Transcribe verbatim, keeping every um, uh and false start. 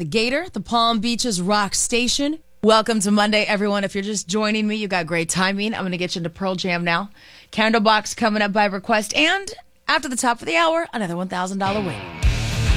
the Gator, the Palm Beaches Rock Station. Welcome to Monday, everyone. If you're just joining me, you got great timing. I'm going to get you into Pearl Jam now. Candlebox coming up by request. And after the top of the hour, another one thousand dollars win.